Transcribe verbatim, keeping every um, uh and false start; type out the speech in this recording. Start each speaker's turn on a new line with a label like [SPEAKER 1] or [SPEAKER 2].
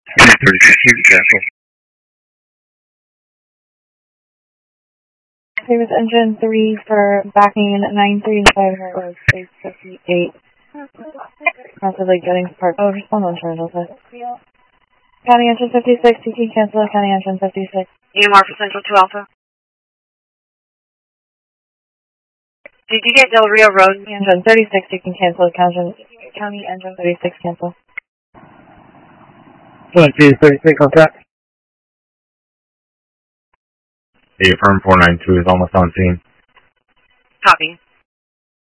[SPEAKER 1] thirty-six, you can cancel.
[SPEAKER 2] Famous engine three for backing in at nine three five or six fifty-eight. Possibly getting part. Oh, just one on charge, okay. County engine fifty-six, you can cancel county engine fifty-six.
[SPEAKER 3] E M R for Central two Alpha. Did you get Del Rio Road?
[SPEAKER 2] Engine thirty-six, you can cancel county, county engine thirty-six, cancel.
[SPEAKER 4] One, two, thirty-six, contact.
[SPEAKER 1] A affirm four nine two is almost on scene.
[SPEAKER 3] Copy.